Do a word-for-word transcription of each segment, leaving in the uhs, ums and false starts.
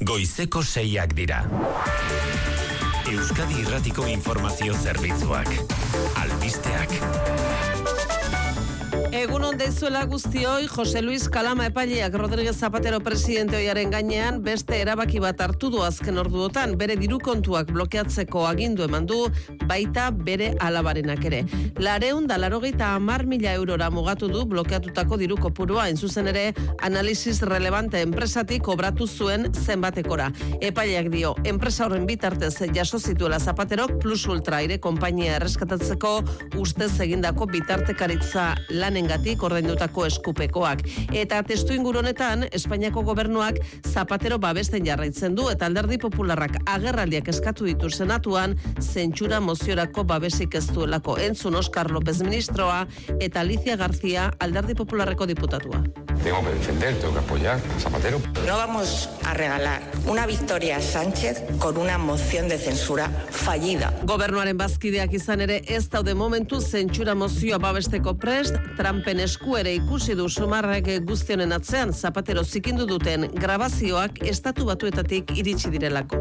goizeko seiak dira. Euskadi Irratiko Informazio Zerbitzuak. Albisteak. Egun on deizuela guztioi, Jose Luis Kalama epaileak Rodríguez Zapatero presidente ohiaren gainean beste erabaki bat hartu du azken orduotan, bere diru kontuak blokeatzeko agindu eman du, baita bere alabarenak ere. Lareun da larogeita hamar mila eurora mugatu du blokeatutako diru kopurua, hain zuzen ere analisis relevante enpresatik obratu zuen zenbatekora. Epaileak dio, enpresa horren bitartez jaso zituela Zapaterok Plus Ultra aire konpainia erreskatatzeko ustez egindako bitartekaritza lanen gatik ordaindutako eskupekoak. Eta testu inguru honetan, Espainiako gobernuak Zapatero babesten jarraitzen du eta Alderdi Popularrak agerraldiak eskatu ditu Senatuan zentsura moziorako babesik ez duelako. Entzun Oscar López ministroa eta Alicia García Alderdi Popularreko diputatua. Tengo que defender, tengo que apoyar a Zapatero. No vamos a regalar una victoria a Sánchez con una moción de censura fallida. Gobernuaren bazkideak izan ere ez daude momentu zentsura mozioa babesteko prest, Trumpen esku ere ikusi du sumarrek guztionen atzean Zapatero zikindu duten grabazioak estatu batuetatik iritsi direlako.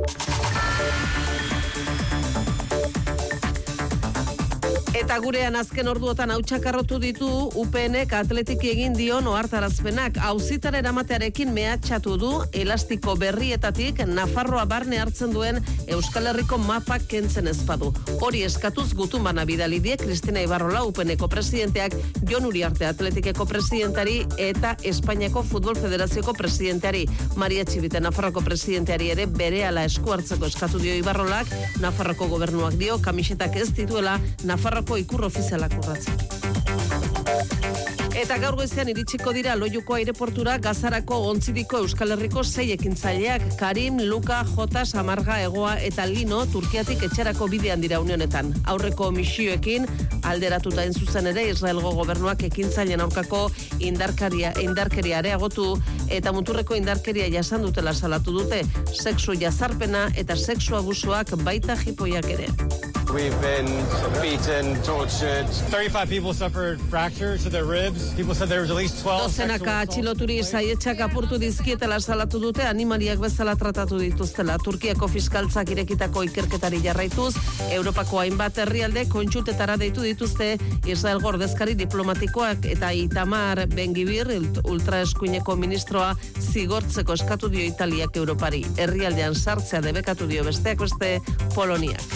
Eta gurean azken orduotan hautsakarrotu ditu U P Nek atletiki egin dion ohartarazpenak. Auzitara eramatearekin mehatxatu du elastiko berrietatik Nafarroa barne hartzen duen Euskal Herriko mapak kentzen ezpadu. Hori eskatuz gutunbana bidali die Cristina Ibarrola U P Neko presidenteak, Jon Uriarte atletikeko presidentari eta Espainiako Futbol Federazioko presidenteari. Maria Txibite Nafarroko presidenteari ere berehala esku hartzeko eskatu dio Ibarrolak. Nafarroko gobernuak dio kamisetak ez dituela Nafarroko ikur ofizialak urratzen. Eta gaur goizean iritsiko dira Loiuko aireportura Gazarako ontzidiko Euskal Herriko sei ekintzaileak, Karim, Luka, Jota, Samarga, Egoa eta Lino Turkiatik etxerako bidean dira unionetan. Aurreko misioekin alderatuta in zuzen ere Israelgo gobernuak ekintzaileen aurkako indarkeria indarkeria areagotu eta muturreko indarkeria jasan dutela salatu dute, sexu jazarpena eta sexu abusuak baita jipoiak ere. We've been beaten, tortured. thirty-five people suffered fractures to their ribs. People said there was at least twelve. Dozenaka atxiloturi saietxak apurtu dizkietela salatu dute, animaliak bezala tratatu dituztela. Turkiako fiskaltzak irekitako ikerketari jarraituz, Europako hainbat herrialde kontsultetara deitu dituzte Israel ordezkari diplomatikoak eta Itamar Ben-Gvir ultraeskuineko ministroa zigortzeko eskatu dio Italiak Europari. Herrialdean sartzea debekatu dio besteak beste Poloniak.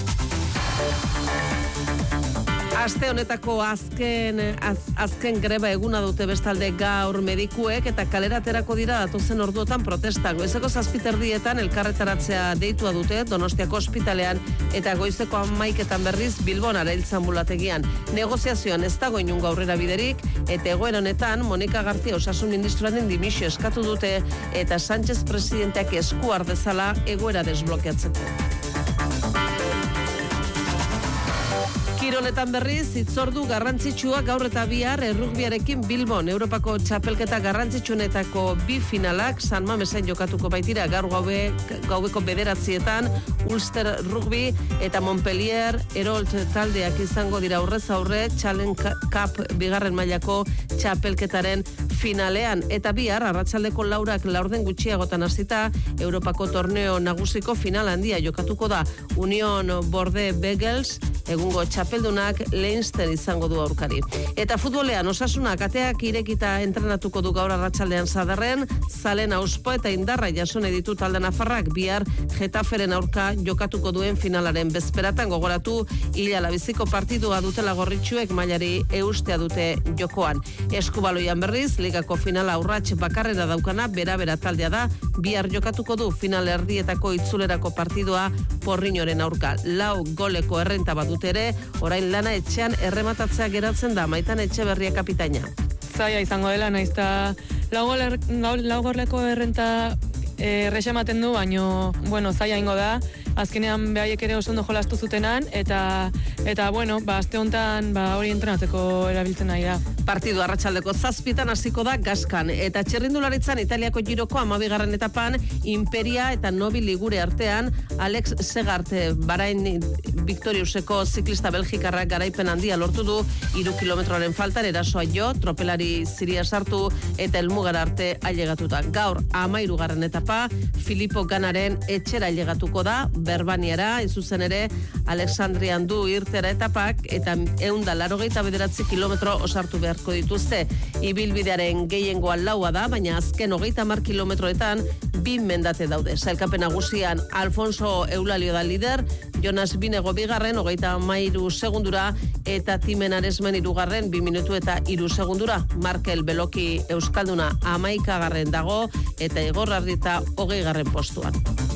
Aste honetako azken az, azken greba eguna dute bestalde gaur medikuek eta kaleraterako dira datozen orduotan protesta. Goizeko zazpiterdietan elkarretaratzea deitua dute Donostiako ospitalean eta goizeko hamaiketan berriz Bilbon Arailtza ambulategian. Negoziazioan ez dago inungo aurrera biderik eta egoera honetan Monika García osasun ministroaren dimisio eskatu dute eta Sánchez presidenteak esku har dezala egoera desblokeatzeko. Kiroletan berriz, hitzordu garrantzitsua gaur eta bihar errugbiarekin Bilbon. Europako txapelketa garrantzitsuenetako bi finalak San Mamesen jokatuko baitira gaur gaube, gaubeko bederatzietan, Ulster Rugby eta Montpellier Herold taldeak izango dira aurrez aurre Challenge Cup bigarren mailako txapelketaren finalean. Eta bihar, arratsaldeko laurak laurden gutxiagotan hasita, Europako torneo nagusiko final handia jokatuko da. Union Bordeaux Begels, egungo txapeldunak Leinster izango du aurkari. Eta futbolean Osasunak ateak irekita entrenatuko du gaur arratsaldean Sadarren, Zalen Auspo eta Indarra jasone ditu talde nafarrak bihar Getaferen aurka jokatuko duen finalaren bezperatan gogoratu hilala biziko partidua dutela gorritxuek mailari eustea dute jokoan. Eskubaloian berriz, ligako finala urrats bakarrera daukana bera-bera taldea da, bihar jokatuko du final erdietako itzulerako partidua Porriñoren aurka. Lau goleko errenta badute ere, orain lana etxean errematatzea geratzen da Maitan Etxeberria kapitaina. Zaila izango dela, naizta lau goleko errenta errexe ematen du, baino, bueno, zaila ingo da, azkenean behaiek ere oso ondo jolastu zutenan, eta, eta bueno, ba, aste honetan ba, hori entrenatzeko erabiltzen nahi da. Partidu arratsaldeko zazpitan hasiko da Gaskan, eta txirrindularitzan Italiako giroko amabigarren etapan Imperia eta Nobi Ligure artean Alex Segart Barain Victoriuseko ziklista belgikarrak garaipen handia lortu du, hiru kilometroaren faltan erasoa jo, tropelari ziria sartu eta helmugara arte ailegatuta. Gaur hamahirugarren etapa Filippo Ganaren etxera ailegatuko da, Berbaniara, izuzen ere Alexandrian du irtera etapak, eta ehun eta laurogeita bederatzi kilometro osartu beharko dituzte. Ibilbidearen gehiengoa laua da, baina azken hogeita hamar kilometroetan bi mendate daude. Sailkapen nagusian Alfonso Eulalio da lider, Jonas Binego bigarren, hogeita hamairu segundura, eta Timen Aresmen hirugarren, bi minutu eta hiru segundura. Markel Beloki Euskalduna hamaikagarren dago, eta Igor Ardita hogeigarren postuan.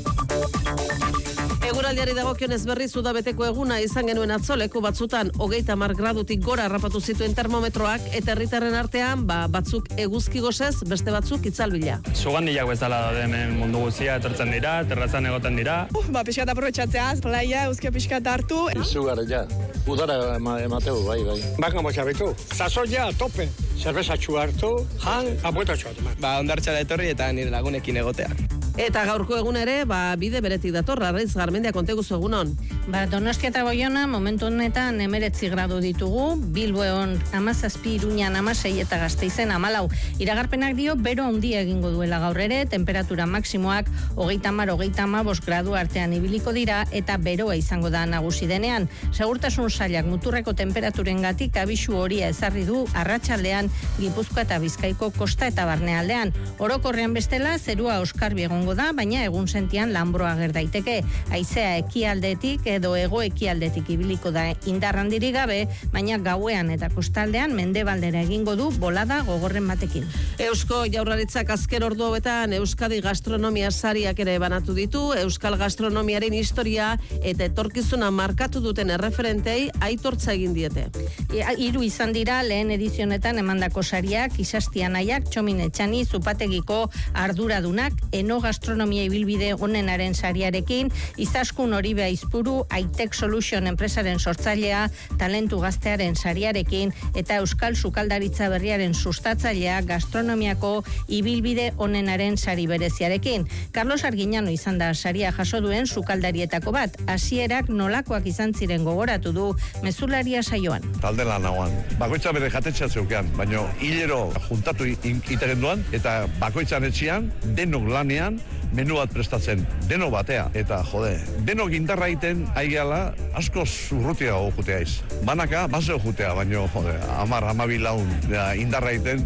Eguraldiari dagokionez berriz udabeteko eguna izan genuen atzo, leku batzutan hogeita hamar gradutik gora harrapatu zituen termometroak, eta herritarren artean ba, batzuk eguzki gozez, beste batzuk itzalbila. Sugandiak bezala daude hemen mundu guztia etortzen dira, terrazan egoten dira. Uh, ba, pixkat aprobetxatzea, plaia, eguzkia pixkat hartu. Izugarri ja, udara emateu, bai, bai. Baka motxabetu, sasoia tope, zerbezatxu hartu, han, apuetatxu hartu. Ba, ondartxara etorri eta nire lagunekin egotea. Eta gaurko egun ere, ba, bide beretik datorra, Arraiz Garmendia, konteguzu egunon. Ba, Donostia eta Boiona momentu honetan emeretzi gradu ditugu, Bilboeon amazazpi, Iruñan amasei eta Gasteizen amalau. Iragarpenak dio, bero handia egingo duela gaur ere, temperatura maksimoak hogeita hamar, hogeita hamabost gradu artean ibiliko dira, eta beroa izango da nagusi denean. Segurtasun sailak muturreko temperaturengatik abisu horia ezarri du arratsaldean Gipuzkoa eta Bizkaiko kosta eta barnealdean. Orokorrean bestela, zerua oskarbi egongo da, baina egun sentian lanbroa ager daiteke. Haizea ekialdetik edo hego ekialdetik ibiliko da indar handirik gabe, baina gauean eta kostaldean mendebaldera egingo du bolada gogorren batekin. Eusko Jaurlaritzak azken ordu hauetan Euskadi Gastronomia sariak ere banatu ditu, Euskal Gastronomiaren historia eta etorkizuna markatu duten erreferentei aitortza egin diete. Hiru izan dira lehen edizionetan emandako sariak, Isastia Naiak, Txomin Etxani, Zupategiko arduradunak, Eno Gastronomia ibilbide onenaren sariarekin, Izaskun Oribe Aizpuru, Aitek Solution enpresaren sortzailea, Talentu Gaztearen sariarekin, eta Euskal Sukaldaritza berriaren sustatzailea gastronomiako ibilbide onenaren sari bereziarekin. Carlos Arginano izan da saria jaso duen sukaldarietako bat, hasierak nolakoak izan ziren gogoratu du mezularia saioan. Talde lan hauan, bakoitza bere jatetxea zeukean, baina hilero juntatu itegen duan, eta bakoitzan etxian, denok lanean, menu bat prestatzen, deno batea, eta jode, denok indarra iten aigeala asko zurrutia gojutea iz. Banaka, baseo jutea, baina jode, amar, amabi laun indarra iten.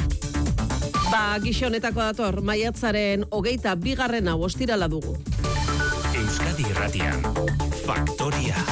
Ba, gixonetako dator, maiatzaren hogeita bigarrena ostirala dugu. Euskadi Irratian, Faktoria.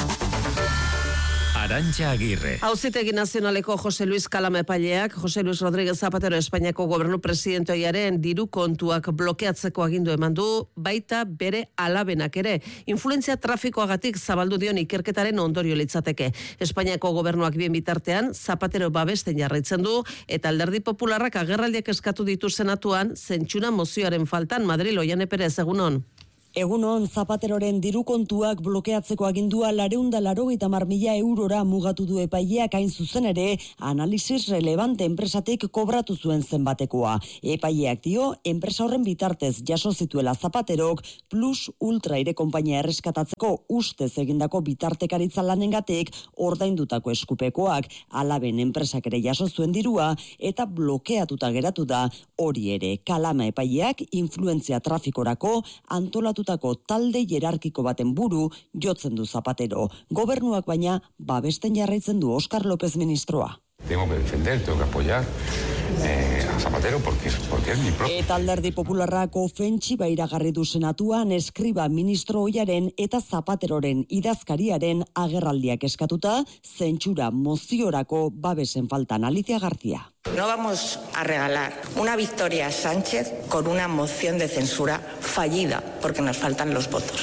Arantxa Agirre. Auzitegi Nazionaleko Jose Luis Kalama epaileak, Jose Luis Rodríguez Zapatero Espainiako gobernu presidentoiaren diru kontuak blokeatzeko agindu eman du, baita bere alabenak ere. Influentzia trafikoagatik zabaldu dion ikerketaren ondorio litzateke. Espainiako gobernuak bien bitartean, Zapatero babesten jarraitzen du, eta Alderdi Popularrak agerraldiak eskatu ditu senatuan, zentsura mozioaren faltan. Madril, Oiane Perez, egunon. Egunon, Zapateroren diru kontuak blokeatzeko agindua lareunda larogeita hamar mila eurora mugatu du epaileak, hain zuzen ere, analisis relevante enpresatik kobratu zuen zenbatekoa. Epaileak dio, enpresa horren bitartez jaso zituela Zapaterok, Plus Ultra ire konpainia erreskatatzeko ustez egindako bitartekaritza lanengatik ordaindutako eskupekoak, alaben enpresak ere jaso zuen dirua, eta blokeatuta geratu da hori ere. Kalama epaileak influentzia trafikorako antolatu talde jerarkiko baten buru jotzen du Zapatero. Gobernuak baina babesten jarraitzen du Óscar López ministroa. Tengo que defender, tengo que apoyar eh, a Zapatero porque, porque es mi propio. Eta Alderdi Popularrak ofentsiba iragarri du senatuan eskriba ministro ohiaren eta Zapateroren idazkariaren agerraldiak eskatuta, zentsura moziorako babesen faltan. Alicia García. No vamos a regalar una victoria a Sánchez con una moción de censura fallida, porque nos faltan los votos.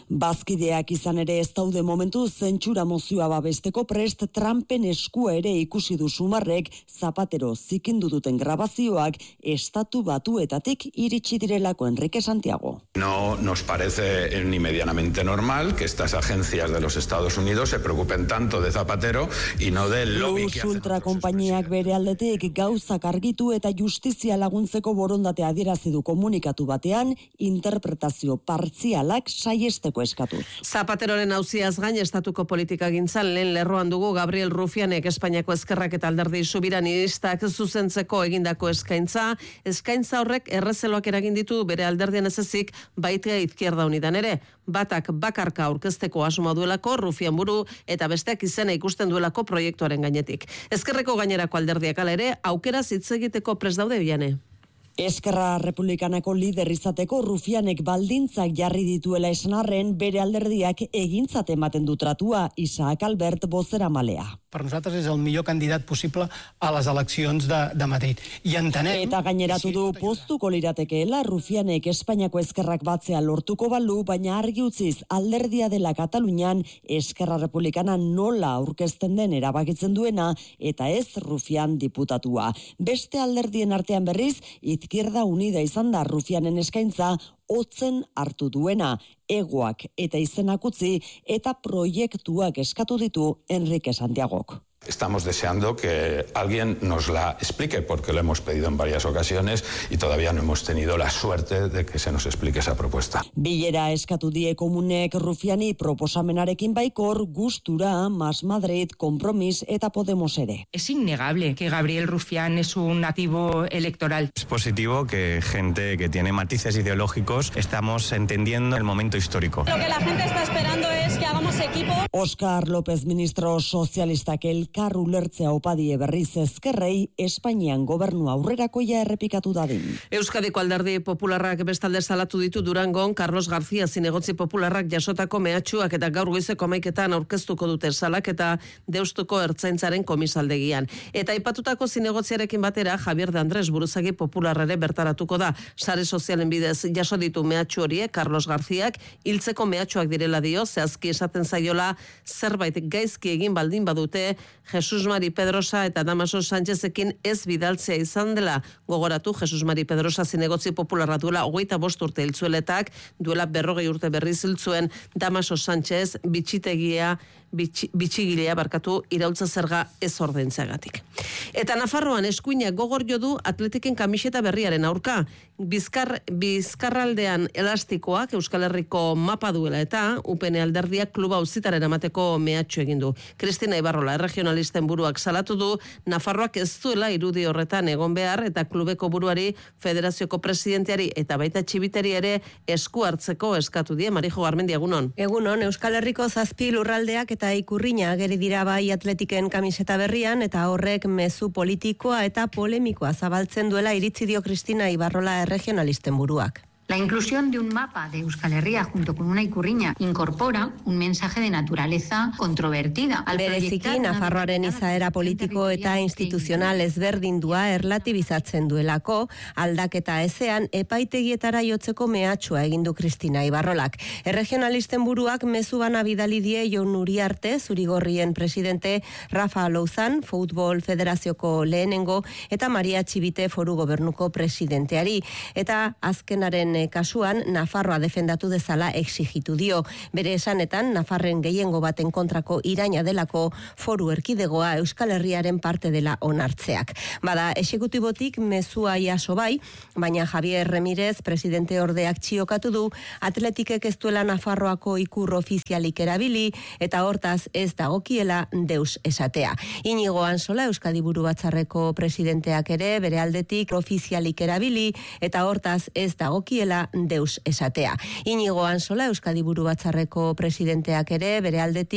Bazkideak izan ere ez daude momentu zentsura mozioa babesteko prest. Trumpen eskua ere ikusi du Sumarrek Zapatero zikindu duten grabazioak estatu batuetatik iritsi direlako. Enrique Santiago. No nos parece ni medianamente normal que estas agencias de los Estados Unidos se preocupen tanto de Zapatero y no del lobby que hacen. Ultra konpainiak bere aldetik gauzak argitu eta justizia laguntzeko borondatea adierazi du komunikatu batean, interpretazio partzialak saiesteko eskatuz. Zapateroren auziaz gain estatuko politika gintzan lehen lerroan dugu Gabriel Rufianek Espainiako Ezkerrak eta Alderdi Subiranistak zuzentzeko egindako eskaintza. Eskaintza horrek errezeloak eragin ditu bere alderdian ez ezik baita Izquierda Unidan ere. Batak bakarka aurkezteko asmoa duelako Rufian buru eta besteak izena ikusten duelako proiektuaren gainetik. Ezkerreko gainerako alderdiak ala ere aukera hitz egiteko prest daude Biane. Eskerra Republikanako lider izateko Rufianek baldintzak jarri dituela esan arren, bere alderdiak egintzat ematen du tratua. Isaac Albert, bozeramalea. Per nosaltres és el millor candidat possible a les eleccions de, de Madrid. I entenem... Eta gaineratu du postuko liratekeela Rufianek Espainiako Ezkerrak batzea lortuko balu, baina argi utziz alderdia dela Katalunian Eskerra Republikana nola aurkezten den erabakitzen duena eta ez Rufian diputatua. Beste alderdien artean berriz, Izquierda Unida izan da Rufianen eskaintza otzen hartu duena, egoak eta izenak utzi eta proiektuak eskatu ditu Enrique Santiagok. Estamos deseando que alguien nos la explique, porque lo hemos pedido en varias ocasiones y todavía no hemos tenido la suerte de que se nos explique esa propuesta. Bilera eskatu die komunek Rufiani proposamenarekin baikor gustura, Mas Madrid, Compromís eta Podemos ere. Es innegable que Gabriel Rufián es un nativo electoral. Es positivo que gente que tiene matices ideológicos estamos entendiendo el momento histórico. Lo que la gente está esperando es que hagamos equipo. Óscar López, ministro sozialistak elkar ulertzea opadie berriz ezkerrei, Espainian gobernu aurrerakoia errepikatu dadin. Euskadiko Alderdi Popularrak bestalde salatu ditu Durangon Carlos García zinegotzi popularrak jasotako mehatxuak eta gaur goizeko hamaiketan aurkeztuko dute salaketa Deustuko Ertzaintzaren komisaldegian. Eta aipatutako zinegotziarekin batera Javier de Andrés buruzagi popularrare bertaratuko da. Sare sozialen bidez jaso ditu mehatxu horiek Carlos Garcíak hiltzeko mehatxuak direla dio, zehazki esaten zaiola zerbait gaizki egin baldin badute Jesus Mari Pedrosa eta Damaso Sánchezekin ez bidaltzea izan dela. Gogoratu Jesus Mari Pedrosa zinegotzi popularra duela hogeita bost urte hiltzueletak, duela berrogei urte berriz hiltzuen Damaso Sánchez bitxitegia Bitxi, bitxigilea barkatu iraultza zerga ez ordaintzeagatik. Eta Nafarroan eskuina gogor jo du Atletiken kamiseta berriaren aurka. Bizkar, Bizkarraldean elastikoak Euskal Herriko mapa duela eta U P N alderdiak kluba auzitaren amateko mehatxu egin du. Kristina Ibarrola erregionalisten buruak salatu du Nafarroak ez duela irudi horretan egon behar eta klubeko buruari federazioko presidenteari eta baita txibiteri ere esku hartzeko eskatu die. Marijo Garmendia, egunon. Egunon, Euskal Herriko zazpi lurraldeak eta ikurriña ageri dira bai Atletiken kamiseta berrian eta horrek mezu politikoa eta polemikoa zabaltzen duela iritzi dio Kristina Ibarrola erregionalisten buruak. La inclusión de un mapa de Euskal Herria junto con una ikurriña incorpora un mensaje de naturaleza controvertida. Bereziki, Nafarroaren izaera politiko eta instituzional ezberdindua erlatibizatzen duelako, aldaketa ezean epaitegietara jotzeko mehatxua egindu Kristina Ibarrolak. Erregionalisten buruak mezu bana bidali die Jon Uriarte, Zurigorrien presidente, Rafa Louzan, Futbol Federazioko lehenengo, eta Maria Txibite Foru Gobernuko presidenteari. Eta azkenaren kasuan Nafarroa defendatu dezala exigitu dio. Bere esanetan, Nafarren gehiengo baten kontrako iraina delako foru erkidegoa Euskal Herriaren parte dela onartzeak. Bada, exekutibotik mezua jaso bai, baina Javier Remirez, presidente ordeak txiokatu du, Atletikek ez duela Nafarroako ikur ofizialik erabili, eta hortaz ez dagokiela deus esatea. Inigo Ansola, Euskadi Buru Batzarreko presidenteak ere, bere aldetik ofizialik erabili, eta hortaz ez dagokiela deus esatea. Inigo Ansola, Euskadi Buru Batzarreko presidenteak ere, bere aldetik